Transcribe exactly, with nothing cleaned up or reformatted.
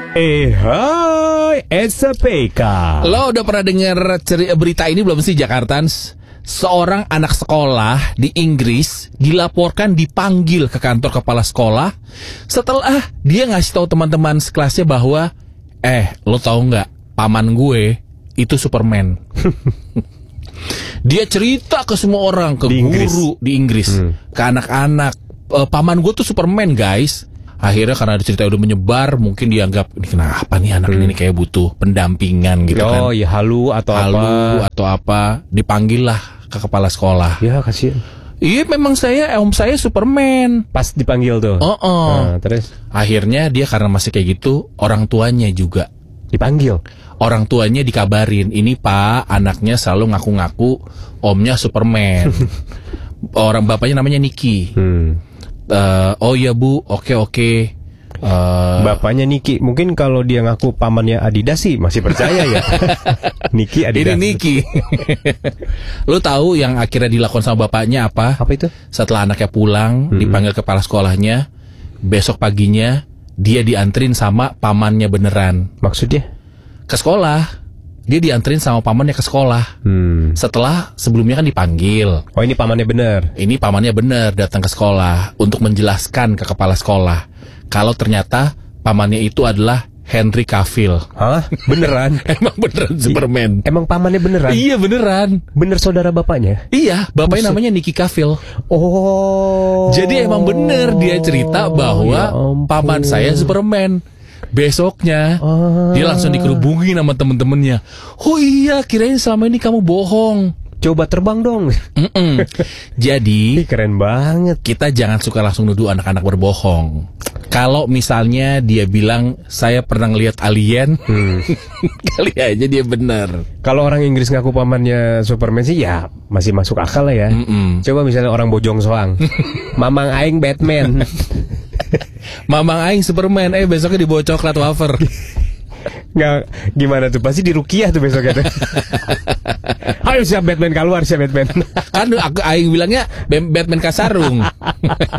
Eh hai, it's a P K. Lo udah pernah dengar ceri- berita ini belum sih, Jakartans? Seorang anak sekolah di Inggris dilaporkan dipanggil ke kantor kepala sekolah setelah dia ngasih tahu teman-teman sekelasnya bahwa eh, lo tahu nggak, paman gue itu Superman. Dia cerita ke semua orang, ke Di guru Inggris. di Inggris, hmm. ke anak-anak, e, paman gue tuh Superman, guys. Akhirnya karena cerita udah menyebar, mungkin dianggap ini kenapa nih anak hmm. ini kayak butuh pendampingan gitu kan. Oh ya halu atau Halu apa? atau apa, dipanggil lah ke kepala sekolah. Ya kasihan. Iya memang saya, om saya Superman. Pas dipanggil tuh. Oh, oh. Nah, terus Akhirnya dia karena masih kayak gitu, orang tuanya juga dipanggil. Orang tuanya dikabarin, ini pak, anaknya selalu ngaku-ngaku omnya Superman. Orang bapaknya namanya Niki. Hmm. Uh, oh iya bu, oke oke. Uh, Bapaknya Niki, mungkin kalau dia ngaku pamannya Adidas sih masih percaya ya. Niki Adidas. Ini Niki. Lu tahu yang akhirnya dilakukan sama bapaknya apa? Apa itu? Setelah anaknya pulang, hmm. dipanggil kepala sekolahnya, besok paginya dia dianterin sama pamannya beneran. Maksudnya? Ke sekolah. Dia dianterin sama pamannya ke sekolah. Hmm. Setelah sebelumnya kan dipanggil. Oh ini pamannya bener. Ini pamannya bener datang ke sekolah untuk menjelaskan ke kepala sekolah kalau ternyata pamannya itu adalah Henry Cavill. Hah? Beneran? Emang beneran Superman? Emang pamannya beneran? Iya beneran. Bener saudara bapaknya? Iya, bapaknya Maksud... namanya Nicky Cavill. Oh. Jadi emang bener dia cerita bahwa ya paman saya Superman. Besoknya ah. dia langsung dikerubungin sama temen-temennya. Oh iya, kirain selama ini kamu bohong. Coba terbang dong. Jadi keren banget. Kita jangan suka langsung nuduh anak-anak berbohong. Kalau misalnya dia bilang saya pernah ngeliat alien, hmm. kali aja dia benar. Kalau orang Inggris ngaku pamannya Superman sih ya masih masuk akal lah ya. Mm-mm. Coba misalnya orang Bojong Soang, Mamang Aing Batman. Mamang Aing Superman, eh besoknya dibawa coklat wafer. Nggak, gimana tuh? Pasti di Rukiah tuh besoknya tuh. Ayo siap Batman keluar, siap Batman. Kan aku Aing bilangnya Batman Kasarung.